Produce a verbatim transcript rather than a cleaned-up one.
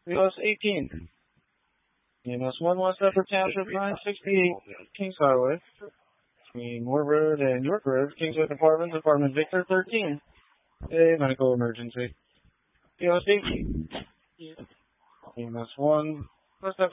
B O S eighteen. E M S one West Upper Township nine sixty-eight Kings Highway. Between Moore Road and York Road, Kingswood Apartments, Apartment Victor thirteen. A medical emergency. B O S eighteen. E M S one West Upper